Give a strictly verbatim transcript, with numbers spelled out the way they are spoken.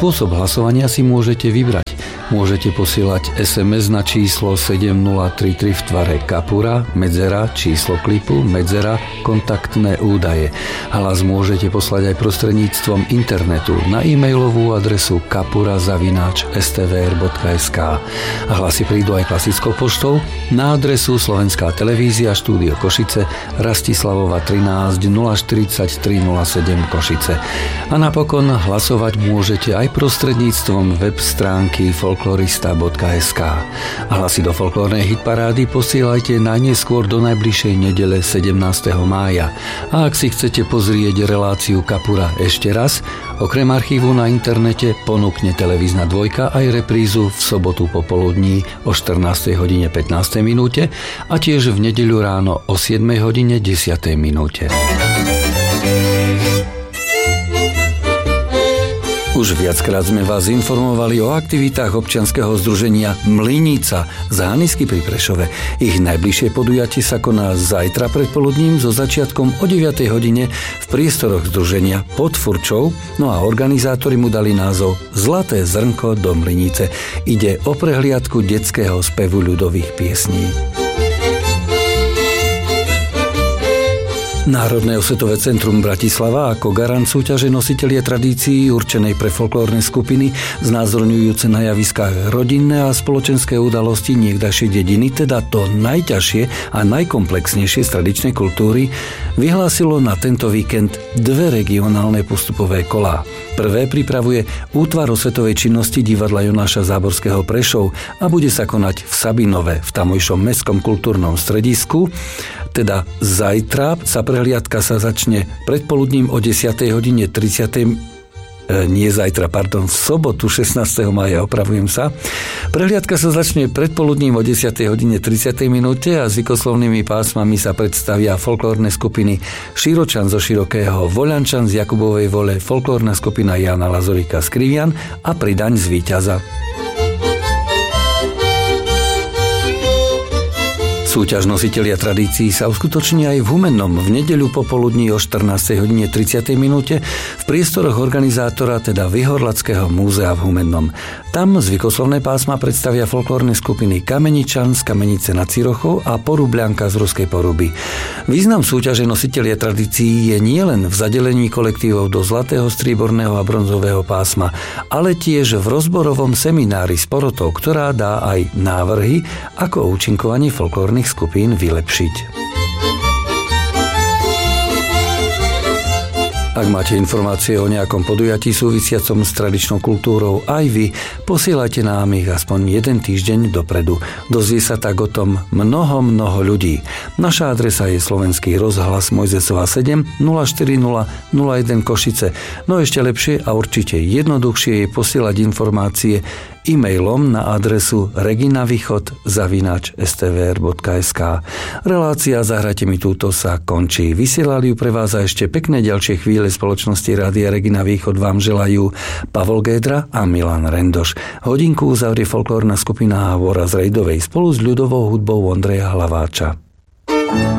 Spôsob hlasovania si môžete vybrať. Môžete posielať es em es na číslo sedem nula tri tri v tvare kapura, medzera, číslo klipu, medzera, kontaktné údaje. Hlas môžete poslať aj prostredníctvom internetu na e-mailovú adresu kapura zavináč es té vé er bodka es ká. A hlasy prídu aj klasickou poštou na adresu Slovenská televízia, štúdio Košice, Rastislavova trinásť nula štyridsaťtri nula sedem Košice. A napokon hlasovať môžete aj prostredníctvom web stránky folklorista bodka es ká. Hlasy do folklórnej hitparády posielajte najneskôr do najbližšej nedele sedemnásteho mája. A ak si chcete pozrieť reláciu Kapura ešte raz, okrem archívu na internete ponúkne televízna dvojka aj reprízu v sobotu popoludní o štrnástej hodine pätnástej minúte a tiež v nedeľu ráno o siedmej hodine desiatej minúte. Už viackrát sme vás informovali o aktivitách občianskeho združenia Mlynica z Hanisky pri Prešove. Ich najbližšie podujatie sa koná zajtra predpoludním so začiatkom o deviatej hodine v priestoroch združenia pod Furčou, no a organizátori mu dali názov Zlaté zrnko do Mlynice. Ide o prehliadku detského spevu ľudových piesní. Národné osvetové centrum Bratislava ako garant súťaže nositelia tradícií určenej pre folklórne skupiny znázorňujúce na javiskách rodinné a spoločenské udalosti niekdajšej dediny, teda to najťažšie a najkomplexnejšie z tradičnej kultúry, vyhlásilo na tento víkend dve regionálne postupové kolá. Prvé pripravuje Útvar osvetovej činnosti divadla Jonáša Záborského Prešov a bude sa konať v Sabinove v tamojšom mestskom kultúrnom stredisku. Teda zajtra sa prehliadka sa začne predpoludním o desiatej hodine tridsiatej nie zajtra, pardon, v sobotu šestnásteho mája, opravujem sa. Prehliadka sa začne predpoludním o desiatej hodine tridsiatej minúte a zvykoslovnými pásmami sa predstavia folklórne skupiny Širočan zo Širokého, Voľančan z Jakubovej Vole, folklórna skupina Jana Lazorika z Krivian a Pridaň z Víťaza. Súťaž nositelia tradícií sa uskutoční aj v Humennom v nedeľu popoludní o štrnástej hodine tridsiatej minúte v priestoroch organizátora, teda Vyhorlackého múzea v Humennom. Tam zvykoslovné pásma predstavia folklórne skupiny Kameničan z Kamenice nad Cirochou a Porubľanka z Ruskej Poruby. Význam súťaže nositelia tradícií je nielen v zadelení kolektívov do zlatého, strieborného a bronzového pásma, ale tiež v rozborovom seminári s porotou, ktorá dá aj návrhy, ako účinkovanie folklórnych skupín vylepšiť. Ak máte informácie o nejakom podujatí súvisiacom s tradičnou kultúrou aj vy, posielajte nám ich aspoň jeden týždeň dopredu. Dozvie sa tak o tom mnoho, mnoho ľudí. Naša adresa je Slovenský rozhlas Mojzesova sedem nula štyri nula nula jeden Košice. No ešte lepšie a určite jednoduchšie je posielať informácie e-mailom na adresu reginavichod zavináč es té vé er bodka es ká. Relácia Zahrajte mi túto sa končí. Vysielali ju pre vás a ešte pekné ďalšie chvíle spoločnosti Rádia Regina Východ vám želajú Pavol Gédra a Milan Rendoš. Hodinku uzavrie folklórna skupina Hávora z Rejdovej spolu s ľudovou hudbou Ondreja Hlaváča.